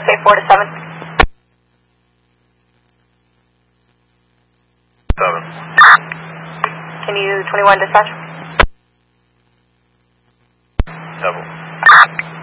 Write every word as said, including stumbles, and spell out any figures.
say four to seven. Seven. Can you twenty-one dispatch? Seven.